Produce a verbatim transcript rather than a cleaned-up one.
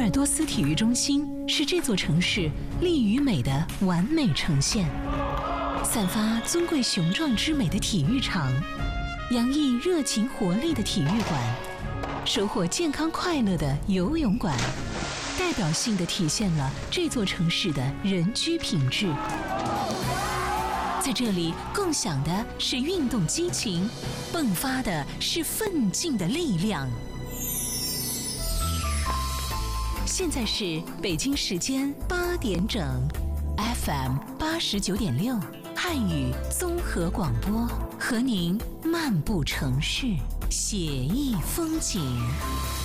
尔多斯体育中心是这座城市力与美的完美呈现，散发尊贵雄壮之美的体育场，洋溢热情活力的体育馆，收获健康快乐的游泳馆，代表性地体现了这座城市的人居品质。在这里共享的是运动激情，迸发的是奋进的力量。现在是北京时间八点整 ，F M 八十九点六，汉语综合广播，和您漫步城市，写意风景。